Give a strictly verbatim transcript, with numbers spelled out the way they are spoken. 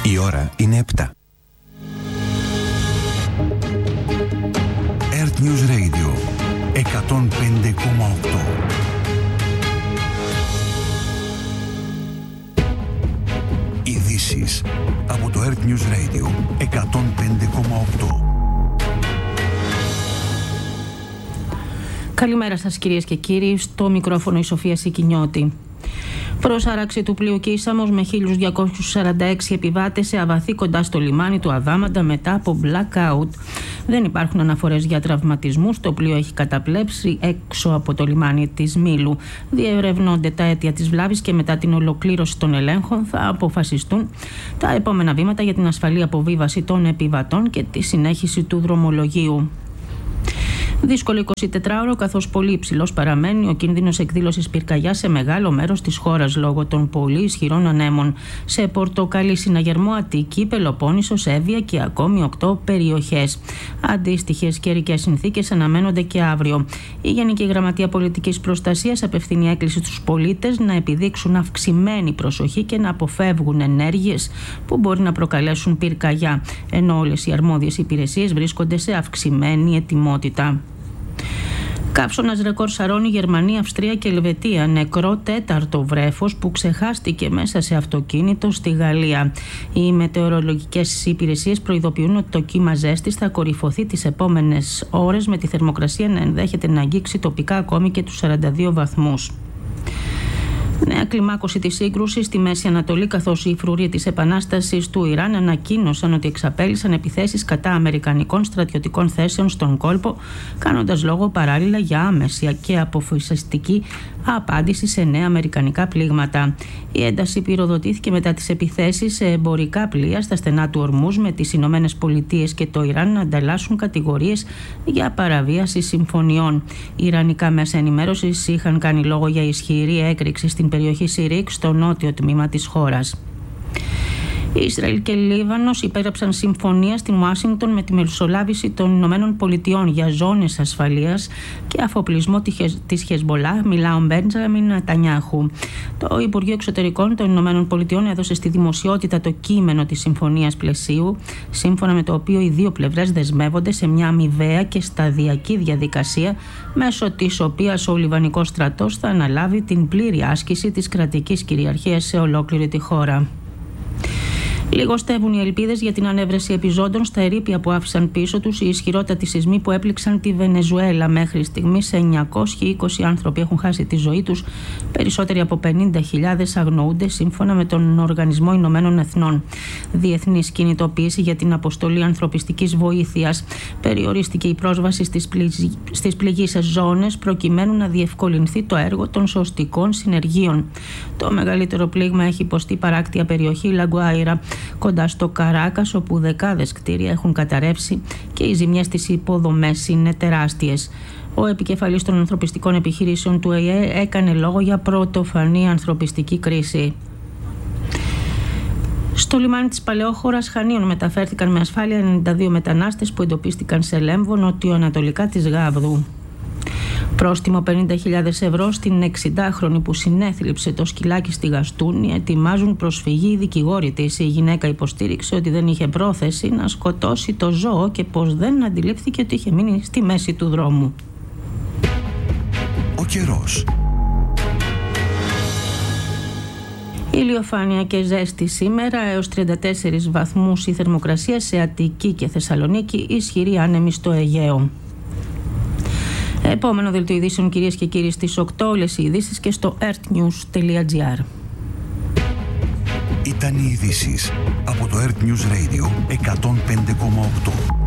Η ώρα είναι επτά. Earth News Radio εκατόν πέντε κόμμα οκτώ. Ειδήσεις από το Earth News Radio εκατόν πέντε κόμμα οκτώ. Καλημέρα σας κυρίες και κύριοι, στο μικρόφωνο η Σοφία Σικινιώτη. Προσάραξη του πλοίου Κίσαμος με χίλιους διακόσιους σαράντα έξι επιβάτες σε αβαθή κοντά στο λιμάνι του Αδάμαντα μετά από blackout. Δεν υπάρχουν αναφορές για τραυματισμούς. Το πλοίο έχει καταπλέψει έξω από το λιμάνι της Μήλου. Διερευνώνται τα αίτια της βλάβης και μετά την ολοκλήρωση των ελέγχων θα αποφασιστούν τα επόμενα βήματα για την ασφαλή αποβίβαση των επιβατών και τη συνέχιση του δρομολογίου. Δύσκολο εικοσιτετράωρο, καθώς πολύ υψηλός παραμένει ο κίνδυνος εκδήλωσης πυρκαγιάς σε μεγάλο μέρος της χώρας λόγω των πολύ ισχυρών ανέμων. Σε Πορτοκαλί, Συναγερμό, Αττική, Πελοπόννησο, Εύβοια και ακόμη οκτώ περιοχές. Αντίστοιχες καιρικές συνθήκες αναμένονται και αύριο. Η Γενική Γραμματεία Πολιτικής Προστασίας απευθύνει έκκληση στους πολίτες να επιδείξουν αυξημένη προσοχή και να αποφεύγουν ενέργειες που μπορεί να προκαλέσουν πυρκαγιά, ενώ όλες οι αρμόδιες υπηρεσίες βρίσκονται σε αυξημένη ετοιμότητα. Καύσωνας ρεκόρ σαρώνει Γερμανία, Αυστρία και Ελβετία. Νεκρό τέταρτο βρέφος που ξεχάστηκε μέσα σε αυτοκίνητο στη Γαλλία. Οι μετεωρολογικές υπηρεσίες προειδοποιούν ότι το κύμα ζέστης θα κορυφωθεί τις επόμενες ώρες, με τη θερμοκρασία να ενδέχεται να αγγίξει τοπικά ακόμη και τους σαράντα δύο βαθμούς. Νέα κλιμάκωση της σύγκρουσης στη Μέση Ανατολή, καθώς οι φρουροί της Επανάστασης του Ιράν ανακοίνωσαν ότι εξαπέλυσαν επιθέσεις κατά αμερικανικών στρατιωτικών θέσεων στον κόλπο, κάνοντας λόγο παράλληλα για άμεση και αποφασιστική απάντηση σε νέα αμερικανικά πλήγματα. Η ένταση πυροδοτήθηκε μετά τις επιθέσεις σε εμπορικά πλοία στα στενά του Ορμούζ, με τις Ηνωμένες Πολιτείες και το Ιράν να ανταλλάσσουν κατηγορίες για παραβίαση συμφωνιών. Οι ιρανικά μέσα ενημέρωσης είχαν κάνει λόγο για ισχυρή έκρηξη στην περιοχή Σιρίκ, στο νότιο τμήμα της χώρας. Ισραήλ και Λίβανος υπέγραψαν συμφωνία στην Ουάσιγκτον με τη μεσολάβηση των Ηνωμένων Πολιτειών για ζώνες ασφαλείας και αφοπλισμό της Χεσμολάχ, μιλά ο Μπέντζαμιν Νετανιάχου. Το Υπουργείο Εξωτερικών των Ηνωμένων Πολιτειών έδωσε στη δημοσιότητα το κείμενο της συμφωνίας πλαισίου, σύμφωνα με το οποίο οι δύο πλευρές δεσμεύονται σε μια αμοιβαία και σταδιακή διαδικασία, μέσω της οποίας ο Λιβανικός στρατός θα αναλάβει την πλήρη άσκηση της κρατικής κυριαρχίας σε ολόκληρη τη χώρα. Λιγοστεύουν οι ελπίδες για την ανέβρεση επιζώντων στα ερείπια που άφησαν πίσω τους οι ισχυρότατοι σεισμοί που έπληξαν τη Βενεζουέλα. Μέχρι στιγμής εννιακόσιοι είκοσι άνθρωποι έχουν χάσει τη ζωή τους, περισσότεροι από πενήντα χιλιάδες αγνοούνται, σύμφωνα με τον Οργανισμό Ηνωμένων Εθνών. Διεθνής κινητοποίηση για την αποστολή ανθρωπιστικής βοήθειας. Περιορίστηκε η πρόσβαση στις, πληγ... στις πληγείσες ζώνες προκειμένου να διευκολυνθεί το έργο των σωστικών συνεργείων. Το μεγαλύτερο πλήγμα έχει υποστεί παράκτια περιοχή Λαγκουάιρα, κοντά στο Καράκας, όπου δεκάδες κτίρια έχουν καταρρεύσει και οι ζημιές στις υποδομές είναι τεράστιες. Ο επικεφαλής των ανθρωπιστικών επιχειρήσεων του ΟΗΕ έκανε λόγο για πρωτοφανή ανθρωπιστική κρίση. Στο λιμάνι της Παλαιόχωρας Χανίων μεταφέρθηκαν με ασφάλεια ενενήντα δύο μετανάστες που εντοπίστηκαν σε Λέμβο, νοτιοανατολικά της Γάβδου. Πρόστιμο πενήντα χιλιάδες ευρώ στην εξηντάχρονη που συνέθλιψε το σκυλάκι στη Γαστούνη. Ετοιμάζουν προσφυγή οι δικηγόροι της. Η γυναίκα υποστήριξε ότι δεν είχε πρόθεση να σκοτώσει το ζώο και πως δεν αντιλήφθηκε ότι είχε μείνει στη μέση του δρόμου. Ο καιρός. Ηλιοφάνεια και ζέστη σήμερα, έως τριάντα τέσσερις βαθμούς η θερμοκρασία σε Αττική και Θεσσαλονίκη, ισχυρή άνεμη στο Αιγαίο. Επόμενο δελτίο ειδήσεων, κυρίες και κύριοι, στις οκτώ, όλες οι ειδήσεις και στο earthnews τελεία gr. Ήταν οι ειδήσεις από το Earth News Radio εκατόν πέντε κόμμα οκτώ.